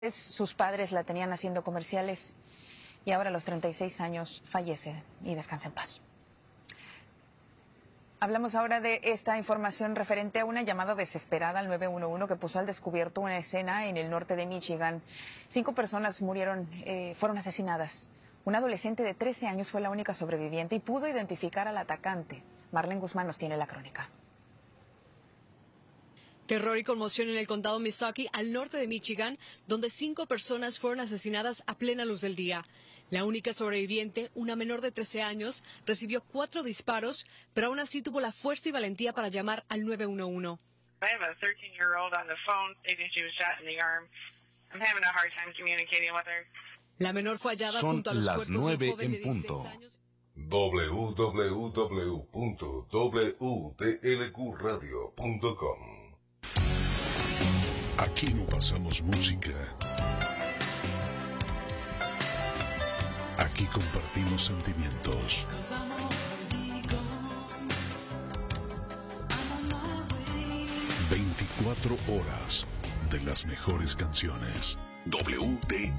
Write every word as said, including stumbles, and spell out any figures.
Sus padres la tenían haciendo comerciales y ahora a los treinta y seis años fallece y descansa en paz. Hablamos ahora de esta información referente a una llamada desesperada al nueve uno uno que puso al descubierto una escena en el norte de Michigan. Cinco personas murieron, eh, fueron asesinadas. Un adolescente de trece años fue la única sobreviviente y pudo identificar al atacante. Marlene Guzmán nos tiene la crónica. Terror y conmoción en el condado Missouri, al norte de Michigan, donde cinco personas fueron asesinadas a plena luz del día. La única sobreviviente, una menor de trece años, recibió cuatro disparos, pero aún así tuvo la fuerza y valentía para llamar al nueve uno uno. La menor fue hallada Son junto a los las cuerpos de un nueve joven en de dieciséis punto. años. w w w punto w t l q radio punto com. Aquí no pasamos música. Aquí compartimos sentimientos. veinticuatro horas de las mejores canciones. W T